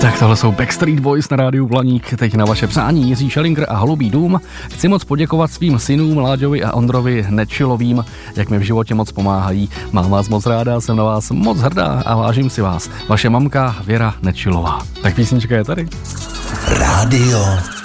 Tak tohle jsou Backstreet Boys na rádiu Blaník. Teď na vaše přání Jiří Schellinger a Holubý dům. Chci moc poděkovat svým synům Láďovi a Ondrovi Nečilovým, jak mi v životě moc pomáhají. Mám vás moc ráda, jsem na vás moc hrdá a vážím si vás. Vaše mamka Věra Nečilová. Tak písnička je tady. Rádio